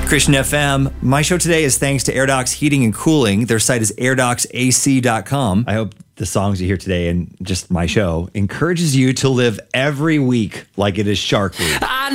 Christian FM. My show today is thanks to AirDocs Heating and Cooling. Their site is airdocsac.com. I hope the songs you hear today and just my show encourages you to live every week like it is Shark Week.